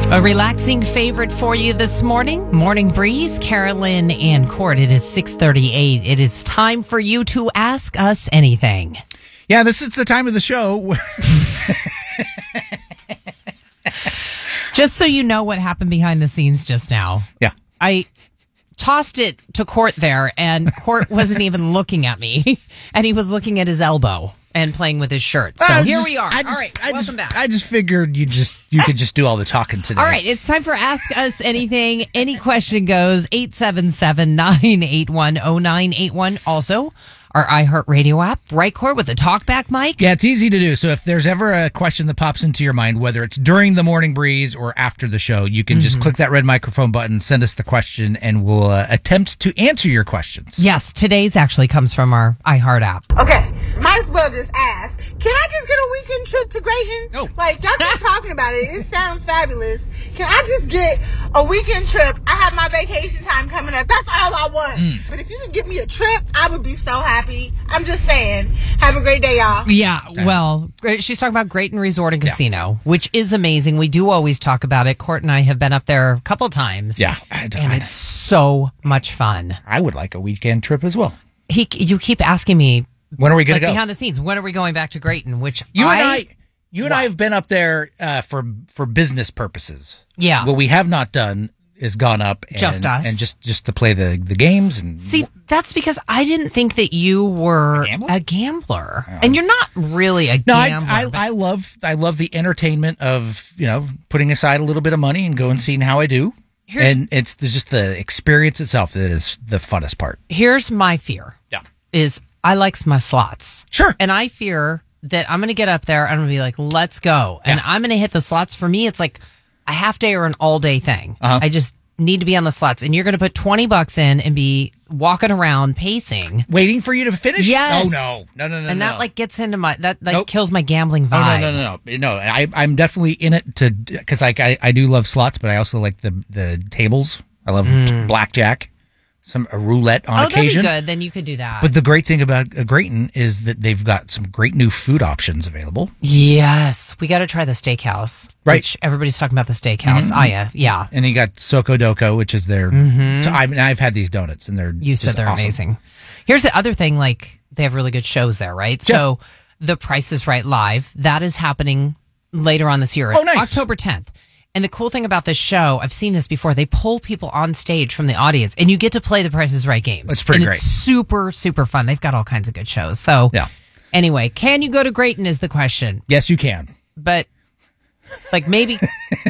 A relaxing favorite for you this morning. Morning Breeze, Carolyn and Court. It is 6:38. It is time for you to ask us anything. Yeah, this is the time of the show. Just so you know what happened behind the scenes just now. Yeah. I tossed it to Court there, and Court wasn't even looking at me. And he was looking at his elbow and playing with his shirt. So here we are. All right, welcome back. I just figured you could just do all the talking today. All right, it's time for Ask Us Anything. Any question goes. 877-981-0981. Also, our iHeartRadio app, right, Court, with the talkback mic? Yeah, it's easy to do. So if there's ever a question that pops into your mind, whether it's during the Morning Breeze or after the show, you can just click that red microphone button, send us the question, and we'll attempt to answer your questions. Yes, today's actually comes from our iHeart app. Okay, might as well just ask. Can I just get a weekend trip to Grayton? No. Like, y'all keep talking about it. It sounds fabulous. Can I just get a weekend trip? I have my vacation time coming up. That's all I want. But if you could give me a trip, I would be so happy. I'm just saying. Have a great day, y'all. Yeah, well, she's talking about Grayton Resort and Casino, which is amazing. We do always talk about it. Court and I have been up there a couple times. Yeah. And it's so much fun. I would like a weekend trip as well. You keep asking me, when are we going to go? Behind the scenes, when are we going back to Grayton? Which You and I have been up there for business purposes. Yeah. What we have not done is gone up and, Just us. and just to play the games and See, that's because I didn't think that you were a gambler. And you're not really a gambler. I love the entertainment of, putting aside a little bit of money and going and seeing how I do. And it's just the experience itself that is the funnest part. Here's my fear. Yeah. Is I like my slots. Sure. And I fear that I'm going to get up there and I'm going to be like, let's go. And I'm going to hit the slots. For me, it's like a half day or an all day thing. I just need to be on the slots. And you're going to put $20 in and be walking around pacing. Waiting for you to finish? Yes. Oh, no. And that gets into my, kills my gambling vibe. No. I'm definitely in it because I do love slots, but I also like the tables. I love blackjack. A roulette on occasion. That'd be good. Then you could do that. But the great thing about Grayton is that they've got some great new food options available. Yes. We got to try the steakhouse. Right. Which everybody's talking about the steakhouse. Yeah. And you got Soko Doko, which is their... I've had these donuts, and they're You said they're awesome. amazing. Here's the other thing, they have really good shows there, right? Yeah. So The Price is Right Live, that is happening later on this year. Oh, nice. October 10th. And the cool thing about this show, I've seen this before, they pull people on stage from the audience, and you get to play the Price is Right games. It's pretty great. It's super, super fun. They've got all kinds of good shows. So, anyway, can you go to Grayton is the question. Yes, you can. But, maybe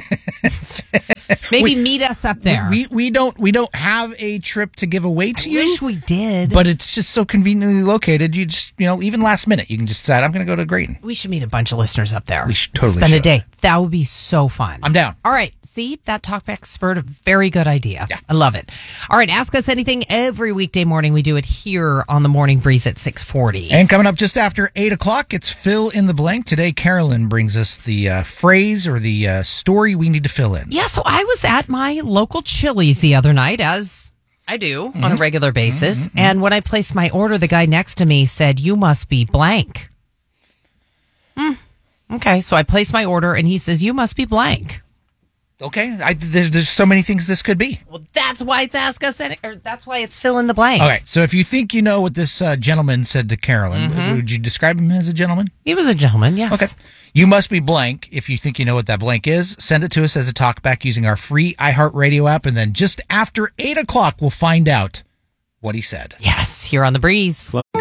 meet us up there. We don't have a trip to give away to you. I wish we did. But it's just so conveniently located. You just, even last minute, you can just decide, I'm going to go to Grayton. We should meet a bunch of listeners up there. We should totally spend a day. That would be so fun. I'm down. All right. See, that talkback spurred a very good idea. Yeah. I love it. All right. Ask us anything every weekday morning. We do it here on the Morning Breeze at 6:40. And coming up just after 8 o'clock, it's Fill in the Blank. Today, Carolyn brings us the phrase or the story we need to fill in. Yeah. So I was at my local Chili's the other night, as I do on a regular basis. And when I placed my order, the guy next to me said, "You must be blank." Okay, so I placed my order, and he says, "You must be blank." Okay, there's so many things this could be. Well, that's why it's Ask Us, or that's why it's Fill in the Blank. Okay, so if you think you know what this gentleman said to Carolyn, would you describe him as a gentleman? He was a gentleman, yes. Okay. You must be blank. If you think you know what that blank is, send it to us as a talkback using our free iHeartRadio app, and then just after 8 o'clock, we'll find out what he said. Yes, here on The Breeze.